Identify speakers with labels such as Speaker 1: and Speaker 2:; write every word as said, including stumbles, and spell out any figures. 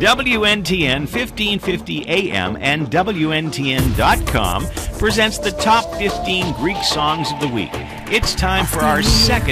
Speaker 1: W N T N fifteen fifty A M and W N T N dot com presents the top fifteen Greek songs of the week. It's time for our second